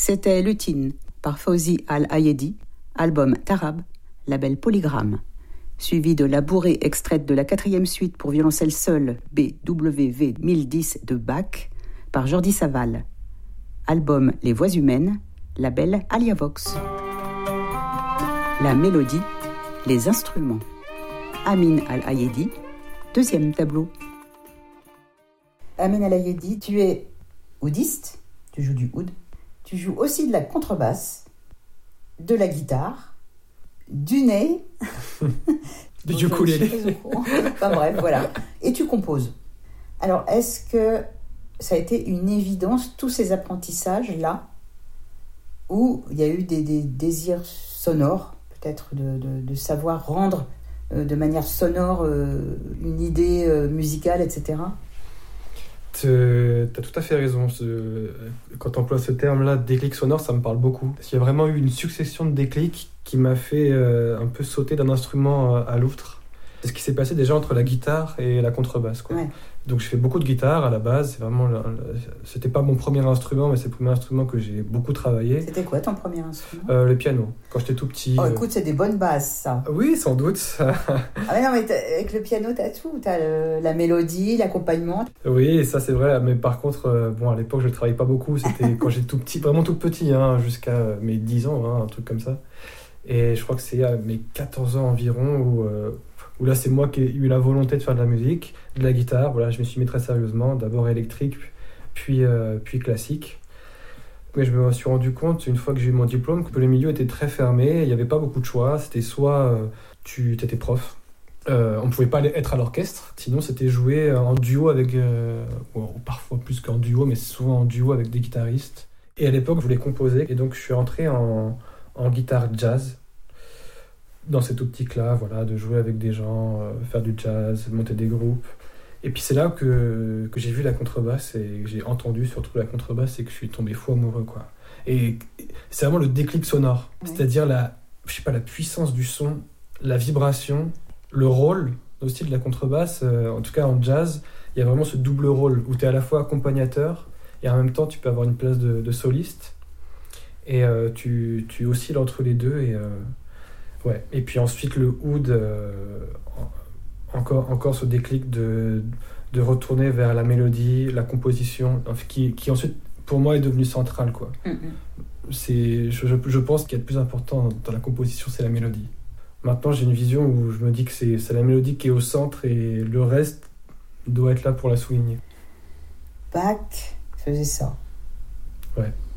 C'était Lutin par Fawzi Al-Ayedi, album Tarab, label Polygram, suivi de la bourrée extraite de la 4e suite pour violoncelle seule BWV 1010 de Bach par Jordi Savall, album Les Voix Humaines, label Aliavox. La mélodie, les instruments. Amin Al-Ayedi, 2e tableau. Amin Al-Ayedi, tu es oudiste, tu joues du oud, tu joues aussi de la contrebasse, de la guitare, du nez, du ukulélé. Enfin bref, voilà. Et tu composes. Alors, est-ce que ça a été une évidence, tous ces apprentissages-là, où il y a eu des désirs sonores, peut-être de savoir rendre de manière sonore une idée musicale, etc. T'as tout à fait raison. Quand tu emploies ce terme-là, déclic sonore, ça me parle beaucoup. Parce qu'il y a vraiment eu une succession de déclics qui m'a fait un peu sauter d'un instrument à l'autre. C'est ce qui s'est passé déjà entre la guitare et la contrebasse, quoi. Ouais. Donc je fais beaucoup de guitare à la base. C'est vraiment c'était pas mon premier instrument, mais c'est le premier instrument que j'ai beaucoup travaillé. C'était quoi ton premier instrument ? Le piano, quand j'étais tout petit. Oh, écoute, c'est des bonnes bases, ça. Oui, sans doute. Ah mais non, mais avec le piano, t'as tout. T'as la mélodie, l'accompagnement. Oui, ça c'est vrai. Mais par contre, bon, à l'époque, je ne travaillais pas beaucoup. C'était quand j'étais tout petit, vraiment tout petit, hein, jusqu'à mes 10 ans, hein, un truc comme ça. Et je crois que c'est à mes 14 ans environ où là, c'est moi qui ai eu la volonté de faire de la musique, de la guitare. Voilà, je me suis mis très sérieusement, d'abord électrique, puis classique. Mais je me suis rendu compte, une fois que j'ai eu mon diplôme, que le milieu était très fermé, il n'y avait pas beaucoup de choix. C'était soit tu étais prof, on ne pouvait pas être à l'orchestre, sinon c'était jouer en duo avec, ou parfois plus qu'en duo, mais souvent en duo avec des guitaristes. Et à l'époque, je voulais composer, et donc je suis entré en guitare jazz, dans cette optique-là, voilà, de jouer avec des gens, faire du jazz, monter des groupes. Et puis c'est là que j'ai vu la contrebasse et que j'ai entendu surtout la contrebasse et que je suis tombé fou amoureux, quoi. Et c'est vraiment le déclic sonore, c'est-à-dire la puissance du son, la vibration, le rôle aussi de la contrebasse, en tout cas en jazz, il y a vraiment ce double rôle où tu es à la fois accompagnateur et en même temps tu peux avoir une place de soliste et tu oscilles entre les deux et ouais. Et puis ensuite le oud, encore ce déclic de retourner vers la mélodie, la composition, qui ensuite pour moi est devenu central, quoi. Je pense qu'il y a de plus important dans la composition, c'est la mélodie. Maintenant j'ai une vision où je me dis que c'est la mélodie qui est au centre et le reste doit être là pour la souligner. Bach faisait ça. Ouais.